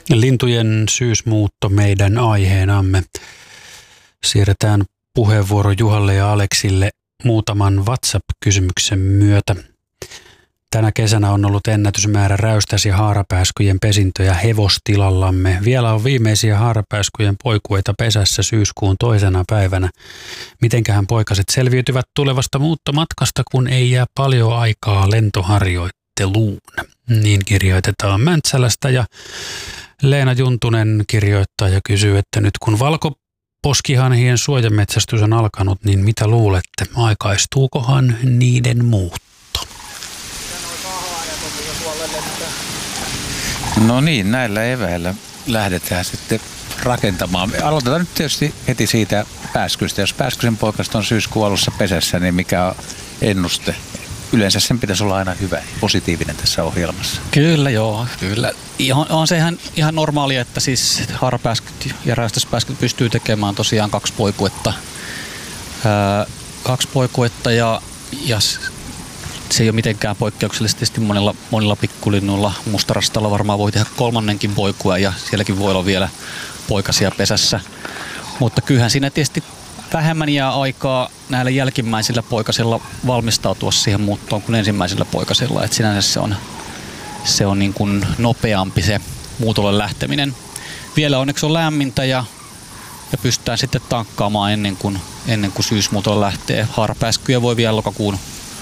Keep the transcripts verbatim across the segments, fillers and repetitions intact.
Lintujen syysmuutto meidän aiheenamme. Siirretään puheenvuoro Juhalle ja Aleksille muutaman WhatsApp-kysymyksen myötä. Tänä kesänä on ollut ennätysmäärä räystäs- ja haarapääskyjen pesintöjä hevostilallamme. Vielä on viimeisiä haarapääskyjen poikueita pesässä syyskuun toisena päivänä. Mitenköhän poikaset selviytyvät tulevasta muuttomatkasta, kun ei jää paljon aikaa lentoharjoitteluun? Niin kirjoitetaan Mäntsälästä ja Leena Juntunen kirjoittaa ja kysyy, että nyt kun valkoposkihanhien suojametsästys on alkanut, niin mitä luulette, aikaistuukohan niiden muutto? No niin, näillä eväillä lähdetään sitten rakentamaan. Aloitetaan nyt tietysti heti siitä pääskystä. Jos pääskysen poikaset on syyskuun alussa pesässä, niin mikä on ennuste? Yleensä sen pitäisi olla aina hyvä, positiivinen tässä ohjelmassa. Kyllä joo, kyllä. Ihan, on se ihan, ihan normaali, että siis haarapääskyt ja räystäspääskyt pystyy tekemään tosiaan kaksi poikuetta. Ää, kaksi poikuetta ja, ja se ei ole mitenkään poikkeuksellisesti monilla, monilla pikkulinnuilla. Mustarastalla varmaan voi tehdä kolmannenkin poikua ja sielläkin voi olla vielä poikasia pesässä. Mutta kyllähän siinä tietysti vähemmän jää aikaa näillä jälkimmäisillä poikasilla valmistautua siihen muuttoon kuin ensimmäisillä poikasilla. Et sinänsä se on, se on niin kuin nopeampi se muutolle lähteminen. Vielä onneksi on lämmintä ja, ja pystytään sitten tankkaamaan ennen kuin, ennen kuin syysmuutolle lähtee. Haarapääskyjä voi vielä lokakuun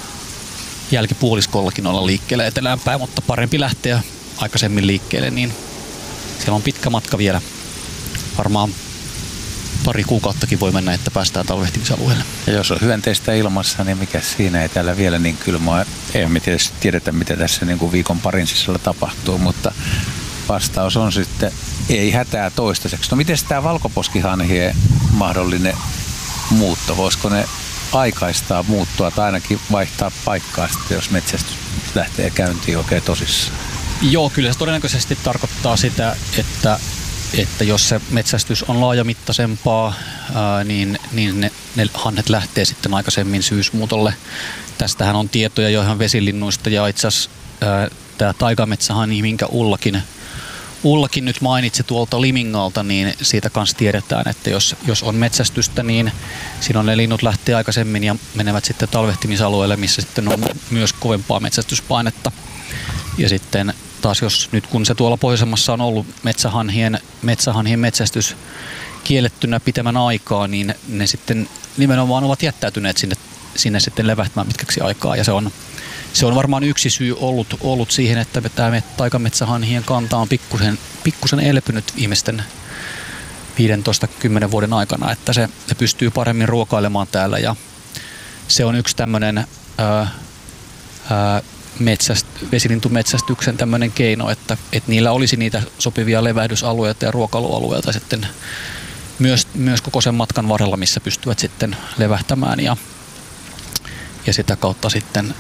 jälkipuoliskollakin olla liikkeelle eteläänpäin, mutta parempi lähteä aikaisemmin liikkeelle, niin siellä on pitkä matka vielä. Varmaan pari kuukauttakin voi mennä, että päästään talvehtimisalueelle. Ja jos on hyönteistä ilmassa, niin mikä siinä ei täällä vielä niin kylmää. Ei me tietysti tiedetä, mitä tässä niin kuin viikon parin sisällä tapahtuu, mutta vastaus on sitten ei hätää toistaiseksi. No miten tämä valkoposkihanhien mahdollinen muutto, voisiko ne aikaistaa muuttua tai ainakin vaihtaa paikkaa sitten, jos metsästys lähtee käyntiin oikein tosissaan? Joo, kyllä se todennäköisesti tarkoittaa sitä, että että jos se metsästys on laajamittaisempaa, ää, niin, niin ne, ne hanhet lähtee sitten aikaisemmin syysmuutolle. Tästähän on tietoja jo ihan vesilinnuista ja itse asiassa tämä taikametsähanhi, minkä Ullakin, Ullakin nyt mainitsi tuolta Limingalta, niin siitä kanssa tiedetään, että jos, jos on metsästystä, niin silloin ne linnut lähtee aikaisemmin ja menevät sitten talvehtimisalueelle, missä sitten on myös kovempaa metsästyspainetta. Ja sitten taas jos nyt kun se tuolla pohjoisemmassa on ollut metsähanhien, metsähanhien metsästys kiellettynä pitemmän aikaa, niin ne sitten nimenomaan ovat jättäytyneet sinne, sinne sitten levähtämään pitkäksi aikaa. Ja se on, se on varmaan yksi syy ollut, ollut siihen, että tämä taikametsähanhien kanta on pikkusen, pikkusen elpynyt viimeisten viisitoista kymmenen vuoden aikana, että se, se pystyy paremmin ruokailemaan täällä. Ja se on yksi tämmöinen ää, ää, Metsäst, vesilintumetsästyksen tämmöinen keino, että, että niillä olisi niitä sopivia levähdysalueita ja ruokailualueita sitten myös, myös koko sen matkan varrella, missä pystyvät sitten levähtämään ja, ja sitä kautta sitten